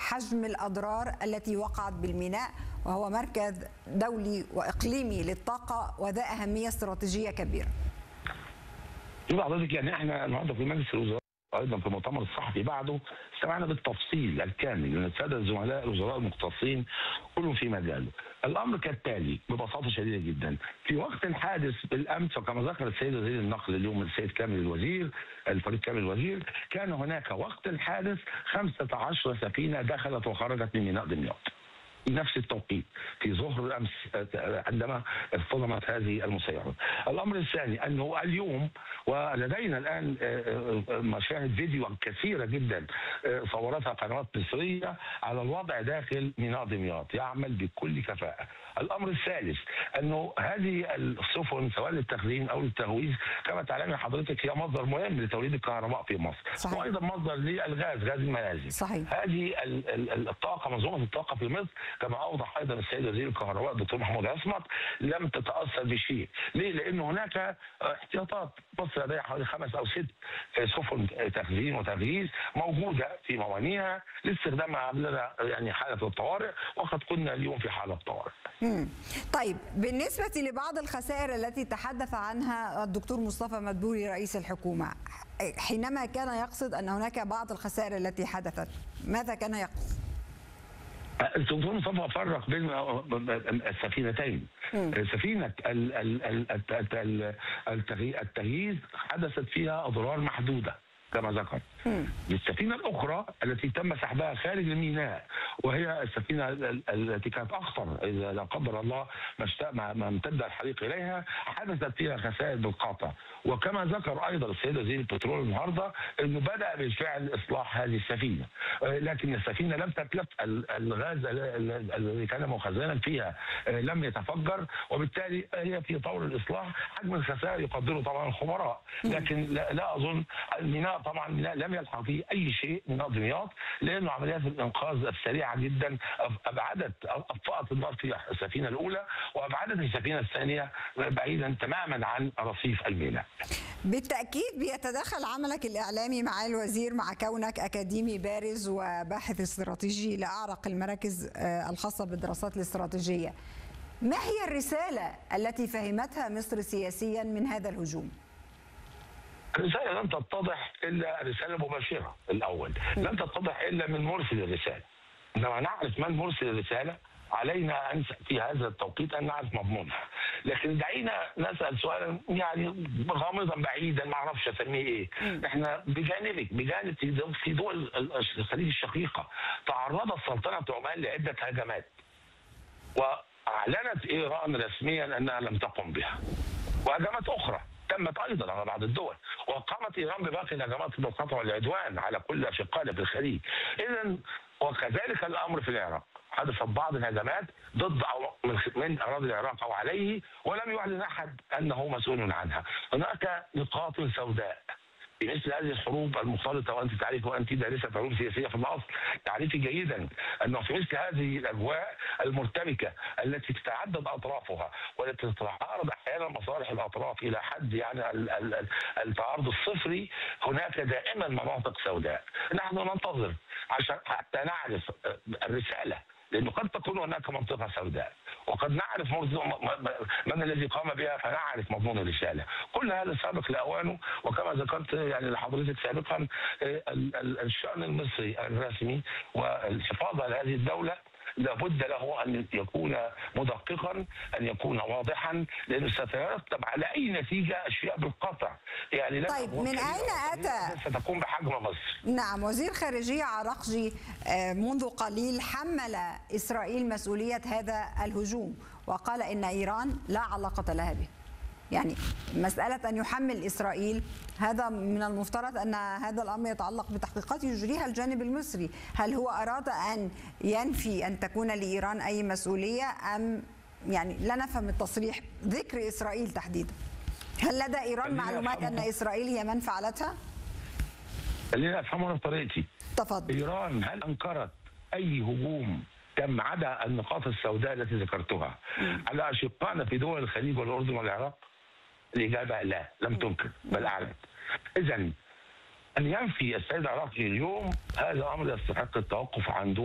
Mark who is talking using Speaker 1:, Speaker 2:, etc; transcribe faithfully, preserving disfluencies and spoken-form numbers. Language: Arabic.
Speaker 1: حجم الأضرار التي وقعت بالميناء، وهو مركز دولي وإقليمي للطاقة وذا أهمية استراتيجية كبيرة.
Speaker 2: شوف حضرتك، يعني احنا النهارده في مجلس الوزراء ايضا في المؤتمر الصحفي بعده استمعنا بالتفصيل الكامل من الساده الزملاء الوزراء المختصين كلهم في مجاله. الامر كالتالي ببساطه شديده جدا، في وقت الحادث بالامس وكما ذكر السيد وزير النقل اليوم السيد كامل الوزير الفريق كامل الوزير، كان هناك وقت الحادث خمسة عشر سفينه دخلت وخرجت من ميناء دمياط نفس التوقيت في ظهر الامس عندما اصطدمت هذه المسيرات. الامر الثاني انه اليوم ولدينا الان مشاهد فيديو كثيره جدا صورتها قنوات مصريه على الوضع داخل ميناء دمياط يعمل بكل كفاءه. الامر الثالث انه هذه السفن سواء للتخزين او للتهويز كما تعلمي حضرتك هي مصدر مهم لتوليد الكهرباء في مصر. صحيح. وايضا مصدر للغاز غاز المنازل.
Speaker 1: صحيح.
Speaker 2: هذه الطاقه منظومه الطاقه في مصر كما اوضح ايضا السيد وزير الكهرباء الدكتور محمود عصمت لم تتاثر بشيء. ليه؟ لان هناك احتياطات. مصر لديها حوالي خمس او ست سفن تخزين وتغييز موجوده في موانئها لاستخدامها قبل يعني حاله الطوارئ، وقد كنا اليوم في حاله طوارئ.
Speaker 1: امم طيب، بالنسبه لبعض الخسائر التي تحدث عنها الدكتور مصطفى مدبولي رئيس الحكومه حينما كان يقصد ان هناك بعض الخسائر التي حدثت، ماذا كان يقصد؟
Speaker 2: الدكتور مصطفى فرق بين السفينتين. سفينه التغييز حدثت فيها اضرار محدوده كما ذكر. السفينه الاخرى التي تم سحبها خارج الميناء وهي السفينه التي كانت اخطر اذا لا قدر الله ما امتد الحريق اليها حدثت فيها خسائر بالقطع. وكما ذكر ايضا السيد وزير البترول النهارده انه بدا بالفعل اصلاح هذه السفينه، لكن السفينه لم تتلف، الغاز الذي كان مخزنا فيها لم يتفجر، وبالتالي هي في طور الاصلاح. حجم الخسائر يقدره طبعا الخبراء، لكن لا, لا اظن الميناء طبعا لم يلحق فيه اي شيء من دمياط، لانه عمليات الانقاذ السريعه جدا ابعدت اطفات النار في السفينه الاولى وابعدت السفينه الثانيه بعيدا تماما عن رصيف الميناء.
Speaker 1: بالتاكيد بيتدخل عملك الاعلامي مع الوزير، مع كونك اكاديمي بارز وباحث استراتيجي لاعرق المراكز الخاصه بالدراسات الاستراتيجيه. ما هي الرساله التي فهمتها مصر سياسيا من هذا الهجوم؟
Speaker 2: الرسالة لم تتضح إلا رسالة مباشرة الأول، لم تتضح إلا من مرسل الرسالة. عندما نعرف من مرسل الرسالة علينا أن في هذا التوقيت أن نعرف مضمونها، لكن دعينا نسأل سؤالا يعني غامضا بعيدا ما أعرفش أسميه إيه. إحنا بجانبك بجانب في دول الخليج الشقيقة تعرضت سلطنة عمان لعدة هجمات وأعلنت إيران رسميا أنها لم تقم بها، وهجمات أخرى تمت ايضا على بعض الدول، وقامت ايران بباقي الهجمات بالقطع والعدوان على كل اشقائنا في الخليج. اذا وكذلك الامر في العراق، حدثت بعض الهجمات ضد او من اراضي العراق او عليه ولم يعلن احد انه مسؤول عنها. هناك نقاط سوداء في مثل هذه الحروب المختلطه، وانت تعرف وانت دارسه علوم سياسيه في الاصل تعرفي جيدا انه في مثل هذه الاجواء المرتبكه التي تتعدد اطرافها والتي تتعارض احيانا مصالح الاطراف الى حد يعني التعارض الصفري، هناك دائما مناطق سوداء. نحن ننتظر عشان حتى نعرف الرساله، لانه قد تكون هناك منطقه سوداء وقد نعرف من الذي قام بها فنعرف مضمون الرساله. كل هذا سابق لاوانه، وكما ذكرت يعني لحضرتك سابقا الشان المصري الرسمي والحفاظ على هذه الدوله لابد له ان يكون مدققا، ان يكون واضحا، لانه سيترتب على اي نتيجه اشياء بالقطع. يعني
Speaker 1: طيب من اين اتى؟
Speaker 2: ستكون بحجم مصر.
Speaker 1: نعم، وزير خارجيه عراقجي منذ قليل حمل اسرائيل مسؤوليه هذا الهجوم وقال ان ايران لا علاقه لها به. يعني مسألة أن يحمل إسرائيل، هذا من المفترض أن هذا الأمر يتعلق بتحقيقات يجريها الجانب المصري. هل هو أراد أن ينفي أن تكون لإيران أي مسؤولية، أم يعني لا نفهم التصريح ذكر إسرائيل تحديدا؟ هل لدى إيران معلومات أن إسرائيل هي من فعلتها؟
Speaker 2: خلينا أفهمها بطريقتي.
Speaker 1: تفضل.
Speaker 2: إيران هل أنكرت أي هجوم تم عدا النقاط السوداء التي ذكرتها على أشقائنا في دول الخليج والأردن والعراق؟ الإجابة لا، لم تنكر بل أعلنت. إذن أن ينفي السيد العراقي اليوم هذا أمر يستحق التوقف عنده.